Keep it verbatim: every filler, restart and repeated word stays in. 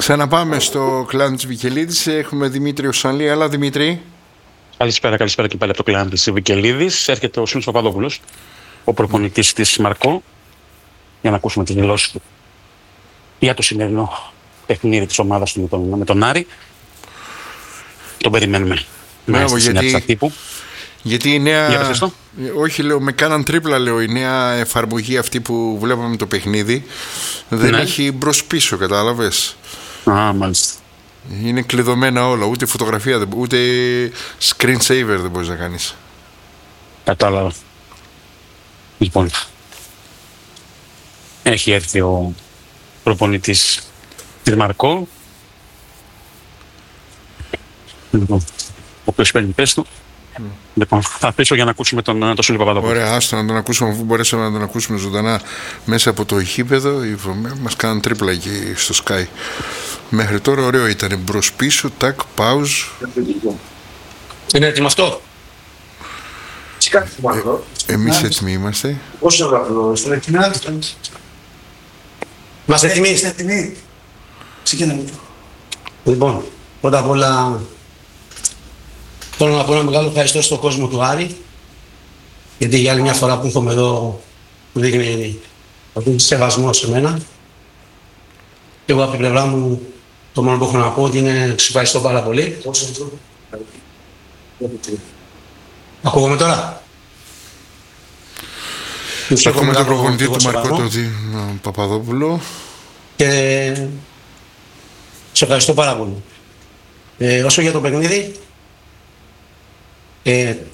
Ξαναπάμε στο κλάν της Βικελίδης. Έχουμε Δημήτριο Σανλή. Έλα, Δημήτρη. Καλησπέρα, καλησπέρα και πάλι από το κλάν της Βικελίδης. Έρχεται ο Σίμος Παπαδόπουλος, ο προπονητής της Μαρκό, για να ακούσουμε τις δηλώσεις του για το σημερινό παιχνίδι της ομάδας του με τον, με τον Άρη. Τον περιμένουμε. Μπράβο, γιατί, τύπου. γιατί η νέα... Όχι, λέω, με κάναν τρίπλα, λέω, η νέα εφαρμογή αυτή που βλέπαμε το παιχνίδι δεν ναι. έχει μπρος πίσω, κατάλαβες. Α, μάλιστα. Είναι κλειδωμένα όλα, ούτε φωτογραφία, ούτε screen saver δεν μπορείς να κάνεις. Κατάλαβα. Λοιπόν, έχει έρθει ο προπονητής της Μαρκό, λοιπόν, ο οποίος παίρνει πες του. Mm. Λοιπόν, θα αφήσω για να ακούσουμε τον, τον Σούλη Παπαδόπουλο. Ωραία, άστο να τον ακούσουμε, αφού μπορέσαμε να τον ακούσουμε ζωντανά μέσα από το ηχείπεδο. Μας κάναν τρίπλα εκεί στο Sky. Μέχρι τώρα ωραίο ήταν, μπρος πίσω, τάκ, παουζ. Είναι έτοιμο αυτό? Ε, εμείς έτοιμοι είμαστε. Πόσο γράφω, στην έτοιμη. Είμαστε έτοιμοι, είστε έτοιμοι. Ξεκινάμε. Λοιπόν, πρώτα απ' όλα θέλω να πω ένα μεγάλο ευχαριστώ στον κόσμο του Άρη, γιατί για άλλη μια φορά που έρχομαι εδώ μου δείχνει ότι είναι σεβασμό σε μένα. Και εγώ από την πλευρά μου το μόνο που έχω να πω ότι είναι τους ευχαριστώ πάρα πολύ. Ακούγομαι τώρα? Ακούμε τον προπονητή του Μαρκό, τον Παπαδόπουλο. Και σε ευχαριστώ πάρα πολύ. Ε, όσο για το παιχνίδι, ε,